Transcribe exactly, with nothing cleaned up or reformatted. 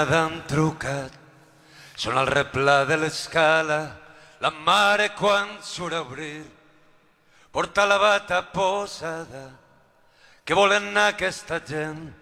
Han trucat, són al replà de l'escala, la mare quan surt a obrir porta la bata posada. Què volen anar aquesta gent?